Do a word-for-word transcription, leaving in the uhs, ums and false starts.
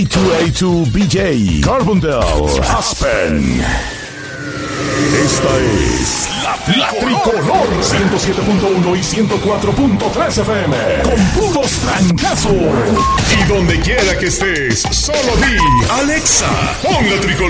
dos A dos B J, Carbondale, Aspen. Esta es la, la Tricolor ciento siete punto uno y ciento cuatro punto tres F M con puros trancazos. Y donde quiera que estés, solo di Alexa, pon la Tricolor.